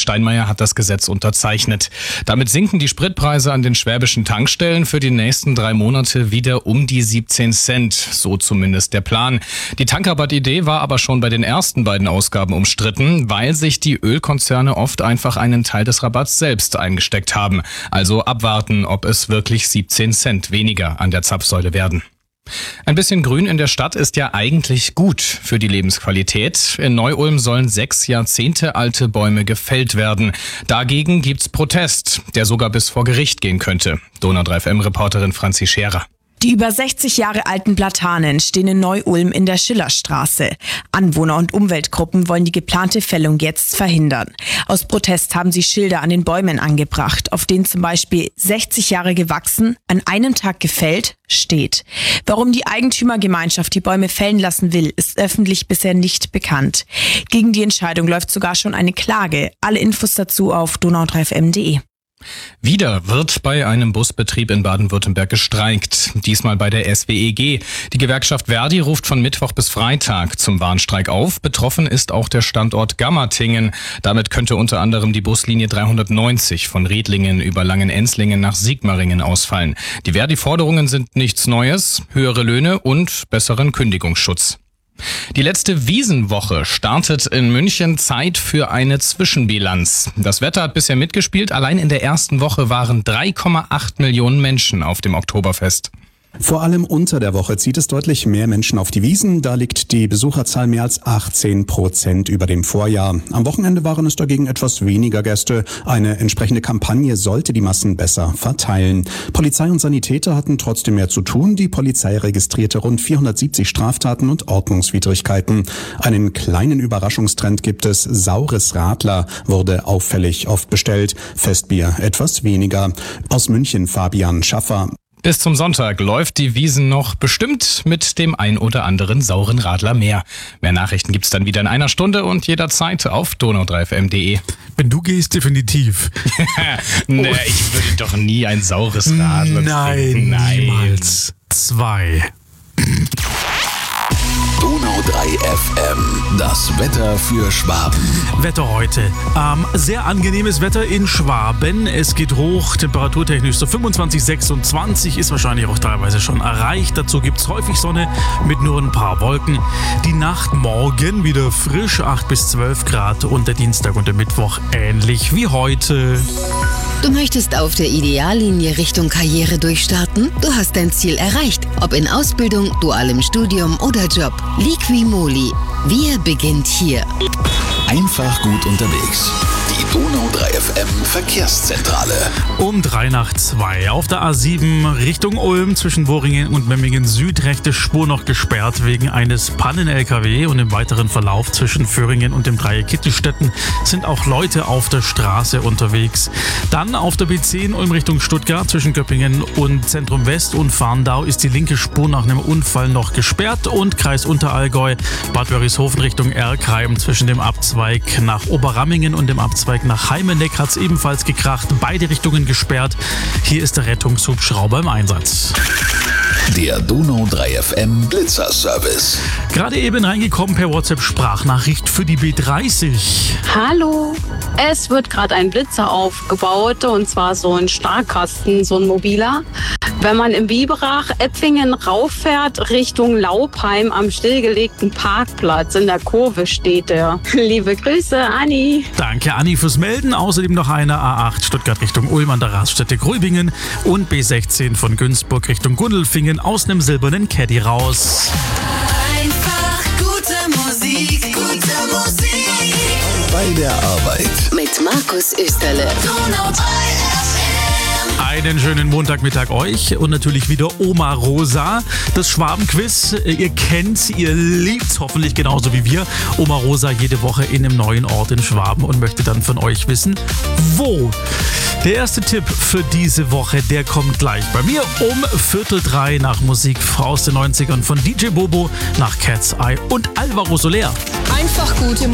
Steinmeier hat das Gesetz unterzeichnet. Damit sinken die Spritpreise an den schwäbischen Tankstellen für die nächsten 3 Monate wieder um die 17 Cent. So zumindest der Plan. Die Tankrabatt-Idee war aber schon bei den ersten beiden Ausgaben umstritten, weil sich die Ölkonzerne oft einfach einen Teil des Rabatts selbst eingesteckt haben. Also abwarten, ob es wirklich 17 Cent weniger an der Zapfsäule werden. Ein bisschen Grün in der Stadt ist ja eigentlich gut für die Lebensqualität. In Neu-Ulm sollen 6 jahrzehntealte Bäume gefällt werden. Dagegen gibt's Protest, der sogar bis vor Gericht gehen könnte. Donau 3 FM-Reporterin Franzi Scherer. Die über 60 Jahre alten Platanen stehen in Neu-Ulm in der Schillerstraße. Anwohner und Umweltgruppen wollen die geplante Fällung jetzt verhindern. Aus Protest haben sie Schilder an den Bäumen angebracht, auf denen zum Beispiel 60 Jahre gewachsen, an einem Tag gefällt, steht. Warum die Eigentümergemeinschaft die Bäume fällen lassen will, ist öffentlich bisher nicht bekannt. Gegen die Entscheidung läuft sogar schon eine Klage. Alle Infos dazu auf donau3fm.de. Wieder wird bei einem Busbetrieb in Baden-Württemberg gestreikt. Diesmal bei der SWEG. Die Gewerkschaft Verdi ruft von Mittwoch bis Freitag zum Warnstreik auf. Betroffen ist auch der Standort Gammertingen. Damit könnte unter anderem die Buslinie 390 von Riedlingen über Langenenzlingen nach Sigmaringen ausfallen. Die Verdi-Forderungen sind nichts Neues, höhere Löhne und besseren Kündigungsschutz. Die letzte Wiesenwoche startet in München. Zeit für eine Zwischenbilanz. Das Wetter hat bisher mitgespielt. Allein in der ersten Woche waren 3,8 Millionen Menschen auf dem Oktoberfest. Vor allem unter der Woche zieht es deutlich mehr Menschen auf die Wiesn. Da liegt die Besucherzahl mehr als 18% über dem Vorjahr. Am Wochenende waren es dagegen etwas weniger Gäste. Eine entsprechende Kampagne sollte die Massen besser verteilen. Polizei und Sanitäter hatten trotzdem mehr zu tun. Die Polizei registrierte rund 470 Straftaten und Ordnungswidrigkeiten. Einen kleinen Überraschungstrend gibt es. Saures Radler wurde auffällig oft bestellt. Festbier etwas weniger. Aus München Fabian Schaffer. Bis zum Sonntag läuft die Wiesn noch, bestimmt mit dem ein oder anderen sauren Radler mehr. Mehr Nachrichten gibt's dann wieder in einer Stunde und jederzeit auf donau3fm.de. Wenn du gehst, definitiv. Nee, ich würde doch nie ein saures Radler trinken. Nein, niemals. 2. Donau 3 FM, das Wetter für Schwaben. Wetter heute. Sehr angenehmes Wetter in Schwaben. Es geht hoch, temperaturtechnisch so 25, 26, ist wahrscheinlich auch teilweise schon erreicht. Dazu gibt's häufig Sonne mit nur ein paar Wolken. Die Nacht morgen wieder frisch, 8 bis 12 Grad und der Dienstag und der Mittwoch ähnlich wie heute. Du möchtest auf der Ideallinie Richtung Karriere durchstarten? Du hast dein Ziel erreicht, ob in Ausbildung, dualem Studium oder Job. Liqui-Moly. Wir beginnt hier. Einfach gut unterwegs. Die Donau 3 FM Verkehrszentrale. Um 3:03 auf der A7 Richtung Ulm zwischen Boringen und Memmingen Süd. Rechte Spur noch gesperrt wegen eines Pannen-LKW und im weiteren Verlauf zwischen Föhringen und dem Dreieck Kittelstetten sind auch Leute auf der Straße unterwegs. Dann auf der B10 Ulm Richtung Stuttgart zwischen Göppingen und Zentrum West und Farndau ist die linke Spur nach einem Unfall noch gesperrt und Kreis Unterallgäu Bad Wörishofen Richtung Erkheim zwischen dem Abzweig nach Oberrammingen und dem Abzweig nach Heimeneck hat es ebenfalls gekracht. Beide Richtungen gesperrt. Hier ist der Rettungshubschrauber im Einsatz. Der Donau 3 FM Blitzer-Service. Gerade eben reingekommen per WhatsApp-Sprachnachricht für die B30. Hallo, es wird gerade ein Blitzer aufgebaut und zwar so ein Starkkasten, so ein mobiler. Wenn man im Biberach Eppingen rauffährt Richtung Laupheim am stillgelegten Parkplatz in der Kurve steht der. Liebe Grüße, Anni. Danke, Anni, fürs Melden. Außerdem noch eine A8 Stuttgart Richtung Ulm an der Raststätte Gröbingen und B16 von Günzburg Richtung Gundelfingen aus einem silbernen Caddy raus. Einfach gute Musik, gute Musik. Bei der Arbeit. Mit Markus Österle. Donau 3 FM. Einen schönen Montagmittag euch und natürlich wieder Oma Rosa. Das Schwabenquiz, ihr kennt's, ihr liebt's hoffentlich genauso wie wir. Oma Rosa jede Woche in einem neuen Ort in Schwaben und möchte dann von euch wissen, wo. Der erste Tipp für diese Woche, der kommt gleich bei mir um 2:45 nach Musik aus den 90ern von DJ Bobo nach Cat's Eye und Alvaro Soler. Einfach gute